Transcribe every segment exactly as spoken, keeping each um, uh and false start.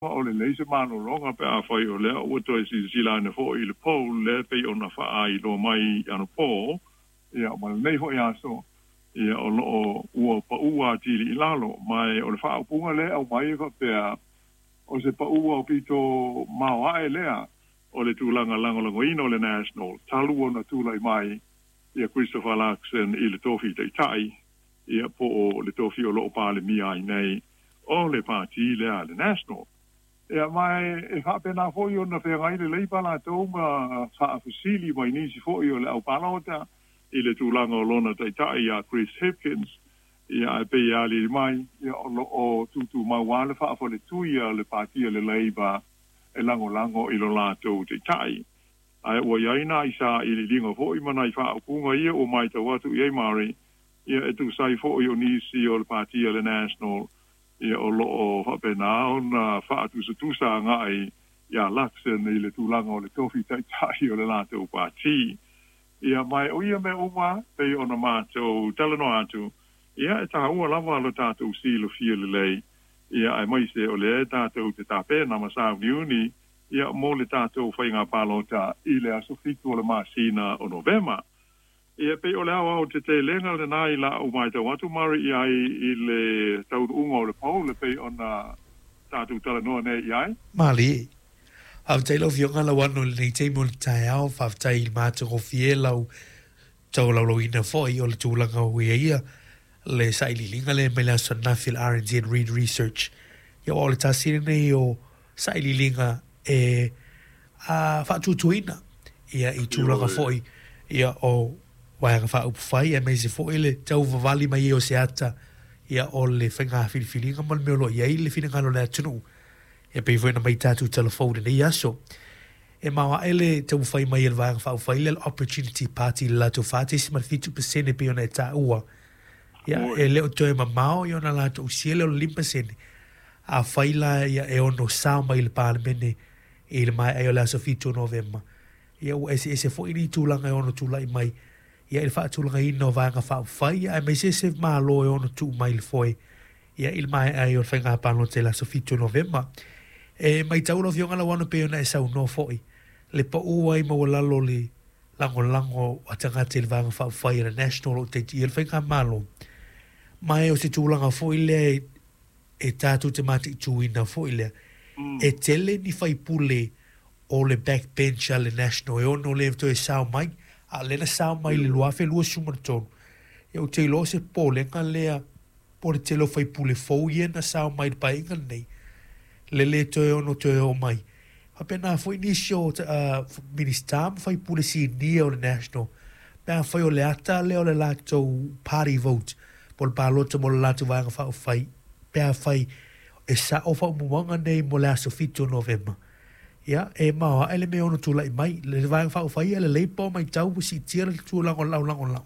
o le leise mano longa pe a fai o le o to si si la ne fo i le po le pe ona fa ai lo mai ano po ia ma nei ho ia so ia o lo o pa ua ti li lalo mai o le fa o punga le o mai fa pe o se pa ua o pito ma wa ele o le tulanga langa langa ino le national talu ona tulai mai ia Christopher Larkson i le tofi te tai ia po o le tofi o lo pa le mi ai nei o le parti le a le national ia mai e fa pena fo yo na fe ngai le le pala to ma fa fasili mai ni si fo yo le au palota i le tulanga o lona te tai ia Chris Hipkins ia pe ia le mai ia o o tu tu ma wale fa fo le tu ia le parti le leiba e lango lango i lo la to te tai ai o ia ina isa i le lingo fo i mana i fa ku ngai o mai te watu ia mari ia e tu sai fo yo ni si o le parti le national ia o lo o fa pena ona fa tu se tu sa ngai ia Laksen i le tulanga o le tofi tai tai o le lato parti ia mai o ia me uma pe ona mato talano atu ia e ta ua lava lo tato si lo fia le lei ia ai mai se o le tato te tape na masa niuni ia mo le tato fai ngā palota i le asofitu o le masina o novema ia pe o le awa o te te lenga le nai la o mai tau atu mari i ai i le tau unga o le pau le pe ona tato talanoa ne i ai Mali au te lo fionga la wano le nei te mo le tai au fa tai il mato o fielau tau lau lau ina foi o le tūlanga o ia ia le saili linga le mele aso nafil R and D and Read Research ia o le tasiri nei o saili linga e a fa tutuina ia i tūlanga foi ia o waianga fa upu fai e meise foi le tau vavali mai o se ata ia o le whainga whiliwhilinga mal meo lo ia i le whina lo le atunu e pei foi na mai tatu telefone nei aso e mawa ele tau fai mai el vaianga fa ufai le opportunity party le lato fate si mar fitu pesene pe ona e ta ua ia e leo toe mamao i ona lato usiele o le limpa sene a fai la ia e ono sao mai le palemene e le mai ai o le aso fitu novemba ia ua ese ese foi ni tūlanga e ono tūlai mai ia il fa tūlanga ino vaianga fa ufai ia e mai se se malo e ono tū mai le foi ia il mai ai o le whainga pano te le aso fitu novemba e mai tau lo fionga la wano pe ona e sau no foi le pa ua i mawalalo le lango lango a tanga te le vanga fa ufai le national o te i le whainga malo mai o se tūlanga foi le e tātu te mati tūina foi le e tele ni fai pule o le backbench a le national e ono le to e sao mai a le na sao mai le luafe lua sumartonu e o te ilo se polenga lea po le telo fai pule fou ia na sao mai pa inga nei le le to e ono to e o mai apena foi inisio uh, ministam fai pule si nia o le national pena fai o le ata le o le lato party vote po le palota mo le lato vanga fa o fai pena fai e sa o fa umumanga nei mo le aso fitu novemba ia e mawa ele me ono tula i mai le vanga fa o fai ele leipo mai tau si tira le tu lango lau lango lau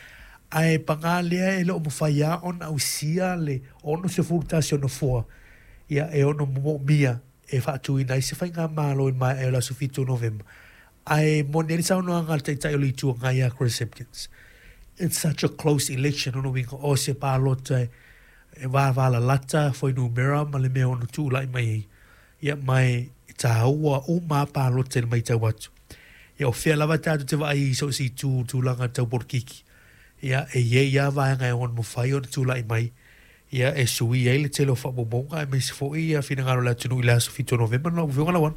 ai panga lea ele o mo fai a on au sia le ono se fultasio no fua ia e ono mo mia e fa tu ina se fai ngā malo in mai e la sufitu novemba ai mo neri sa ono anga te tai o li tu ngai a Chris Hipkins it's such a close election ono wingo o se palota e va va la lata foi numera ma le me ono tu lai mai ia mai ta ua o ma palota mai tau atu ia o fia lava tatu te vai so si tu tu langa tau porkiki ia e ye ia va ngai on mo fai on tu lai mai ia e sui ai le telo fa bobonga e me se foi ia fina ngaro la tunu ila so fito november no vunga la wan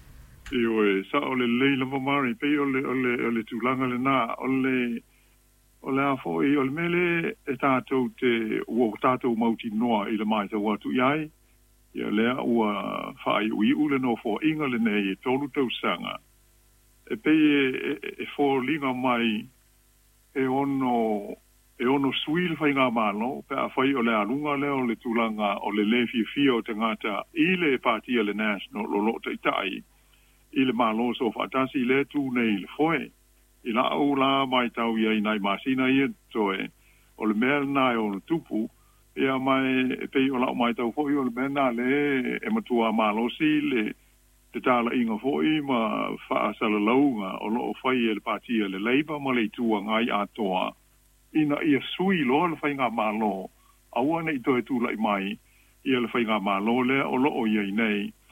io e sa ole le la mamari pe ole ole ole tu langa le na ole ole a foi ole mele e tato te o tato mauti noa i le mai te watu iai ia le ua fai ui ule no fo inga le nei e tolu tau sanga e pe e, e fo linga mai e ono e ono sui le whainga malo, pe a whai o le alunga leo le tulanga o le le fia fia o te ngata i le partia le national lo lo te tai i le malo so whatasi i le tu nei le foe i la au la mai tau ia i nai masina i toe o le mea nai o le tupu ia mai e pei o la mai tau foe o le mea na le e matua malo si le te tala inga foe ma wha asala launga o lo o whai e le partia le leiba ma le tua ngai atoa ina ia sui lo le whainga malo aua nei toi tu lai mai ia le whainga malo le o lo o iei nei